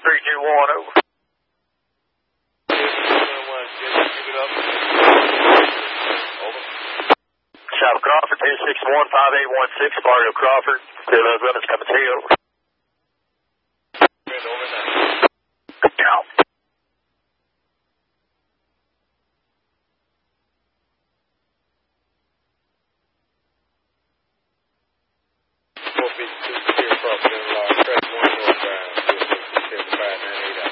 321, over. South Crawford, 261-5816, Mario Crawford. Clear those limits, coming to you, over. Yeah. Clear Crawford in Track 1 northbound, 598